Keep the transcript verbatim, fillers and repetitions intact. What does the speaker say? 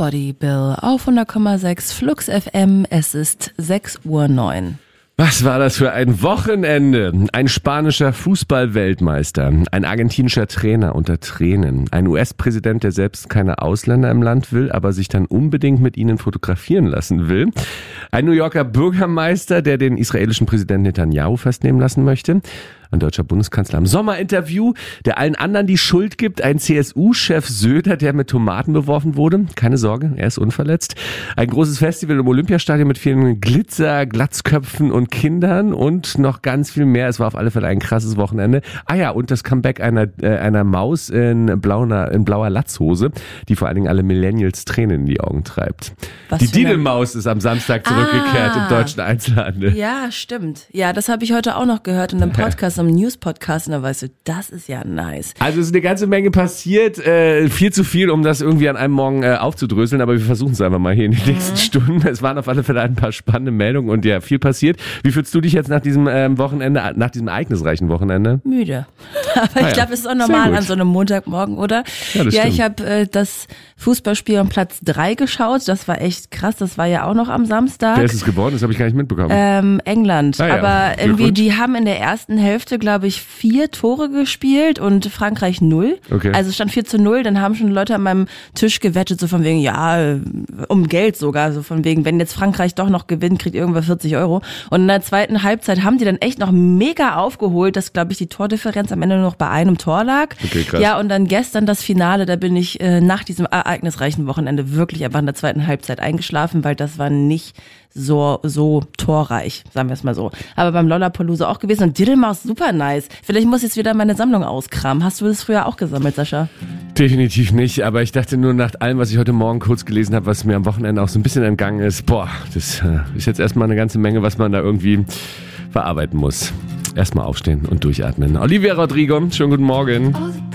Body Bill auf hundert Komma sechs Flux F M. Es ist sechs Uhr neun. Was war das für ein Wochenende? Ein spanischer Fußball-Weltmeister, ein argentinischer Trainer unter Tränen, ein U S-Präsident, der selbst keine Ausländer im Land will, aber sich dann unbedingt mit ihnen fotografieren lassen will, ein New Yorker Bürgermeister, der den israelischen Präsidenten Netanyahu festnehmen lassen möchte, ein deutscher Bundeskanzler im Sommerinterview, der allen anderen die Schuld gibt, ein C S U-Chef Söder, der mit Tomaten beworfen wurde. Keine Sorge, er ist unverletzt. Ein großes Festival im Olympiastadion mit vielen Glitzer, Glatzköpfen und Kindern und noch ganz viel mehr. Es war auf alle Fälle ein krasses Wochenende. Ah ja, und das Comeback einer, äh, einer Maus in blauer, in blauer Latzhose, die vor allen Dingen alle Millennials Tränen in die Augen treibt. Was die für eine- Didelmaus ist am Samstag zurückgekehrt Ah. im deutschen Einzelhandel. Ja, stimmt. Ja, das habe ich heute auch noch gehört in einem Podcast, einem News-Podcast. Und da weißt du, das ist ja nice. Also es ist eine ganze Menge passiert, äh, viel zu viel, um das irgendwie an einem Morgen äh, aufzudröseln, aber wir versuchen es einfach mal hier in den nächsten Stunden. Es waren auf alle Fälle ein paar spannende Meldungen und ja, viel passiert. Wie fühlst du dich jetzt nach diesem ähm, Wochenende, nach diesem ereignisreichen Wochenende? Müde. Aber Ah ja. ich glaube, es ist auch Sehr normal gut. an so einem Montagmorgen, oder? Ja, das ja stimmt. ich habe äh, das Fußballspiel um Platz drei geschaut. Das war echt krass. Das war ja auch noch am Samstag. Wer ist es geworden? Das habe ich gar nicht mitbekommen. Ähm, England. Ah ja, Aber irgendwie, Glückwunsch. die haben in der ersten Hälfte, glaube ich, vier Tore gespielt und Frankreich null. Okay. Also es stand vier zu null. Dann haben schon Leute an meinem Tisch gewettet, so von wegen, ja, äh, um Geld sogar, so von wegen, wenn jetzt Frankreich doch noch gewinnt, kriegt irgendwer vierzig Euro. Und in der zweiten Halbzeit haben die dann echt noch mega aufgeholt, dass, glaube ich, die Tordifferenz am Ende nur noch bei einem Tor lag. Okay, krass. Ja, und dann gestern das Finale, da bin ich äh, nach diesem ereignisreichen Wochenende wirklich einfach in der zweiten Halbzeit eingeschlafen, weil das war nicht so so torreich, sagen wir es mal so. Aber beim Lollapalooza auch gewesen und Diddlemaus super nice. Vielleicht muss ich jetzt wieder meine Sammlung auskramen. Hast du das früher auch gesammelt, Sascha? Definitiv nicht, aber ich dachte nur nach allem, was ich heute Morgen kurz gelesen habe, was mir am Wochenende auch so ein bisschen entgangen ist, boah, das äh, ist jetzt erstmal eine ganze Menge, was man da irgendwie verarbeiten muss. Erstmal aufstehen und durchatmen. Olivia Rodrigo, schönen guten Morgen.